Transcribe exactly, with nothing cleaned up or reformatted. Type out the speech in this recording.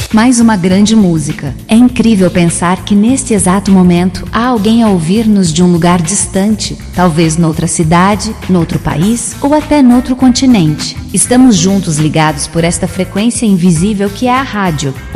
Mais uma grande música. É incrível pensar que neste exato momento há alguém a ouvir-nos de um lugar distante, talvez noutra cidade, noutro país ou até noutro continente. Estamos juntos ligados por esta frequência invisível que é a rádio,